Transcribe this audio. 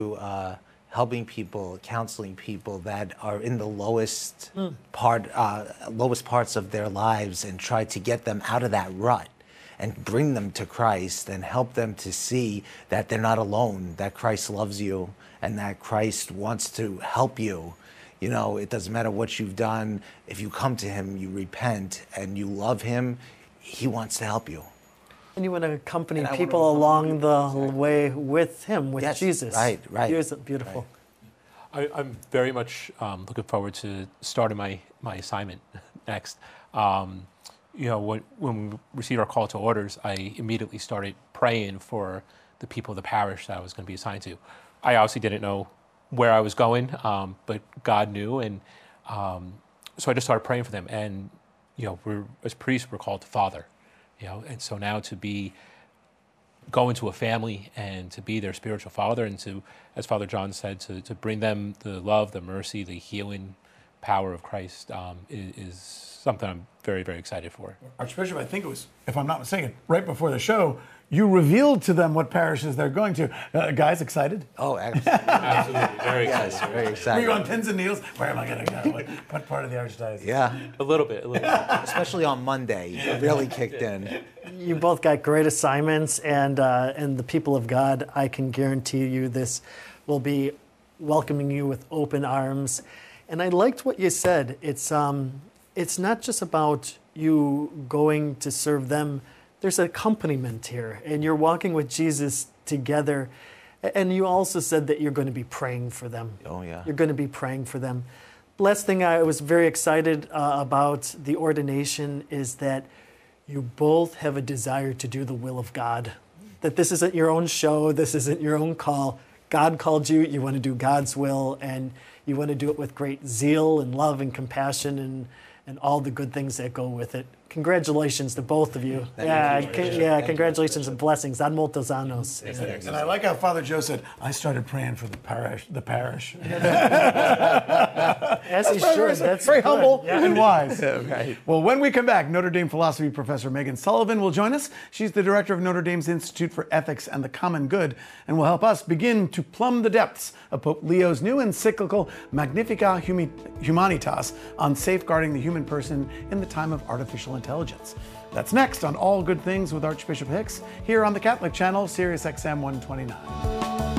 helping people, counseling people that are in the lowest lowest parts of their lives, and try to get them out of that rut and bring them to Christ and help them to see that they're not alone, that Christ loves you and that Christ wants to help you. You know, it doesn't matter what you've done. If you come to him, you repent and you love him, he wants to help you. And you want to accompany people along the way with him, with Jesus. Right. Beautiful. Right. I'm very much looking forward to starting my assignment next. You know, when we received our call to orders, I immediately started praying for the people of the parish that I was going to be assigned to. I obviously didn't know where I was going, but God knew, and so I just started praying for them. And you know, as priests, we're called to father. You know, and so now to go into a family and to be their spiritual father, and to, as Father John said, to bring them the love, the mercy, the healing power of Christ is something I'm very, very excited for. Archbishop, I think it was, if I'm not mistaken, right before the show, you revealed to them what parishes they're going to. Guys, excited? Oh, absolutely. Absolutely, very excited. Yes, very excited. Were you on pins and needles? Where am I going to go? What part of the archdiocese? Yeah. A little bit. Especially on Monday, it really kicked in. You both got great assignments, and the people of God, I can guarantee you this will be welcoming you with open arms. And I liked what you said. It's not just about you going to serve them. There's an accompaniment here, and you're walking with Jesus together. And you also said that you're going to be praying for them. Oh, yeah. You're going to be praying for them. Last thing I was very excited about the ordination is that you both have a desire to do the will of God. That this isn't your own show, this isn't your own call. God called you, you want to do God's will, and you want to do it with great zeal and love and compassion and all the good things that go with it. Congratulations to both of you. Congratulations and blessings. Ad multos annos. And I like how Father Joe said, I started praying for the parish. As he should. That's very good. humble Yeah. and wise. Right. Well, when we come back, Notre Dame philosophy professor Megan Sullivan will join us. She's the director of Notre Dame's Institute for Ethics and the Common Good, and will help us begin to plumb the depths of Pope Leo's new encyclical Magnificat Humanitas on safeguarding the human person in the time of artificial intelligence. That's next on All Good Things with Archbishop Hicks, here on the Catholic Channel, Sirius XM 129.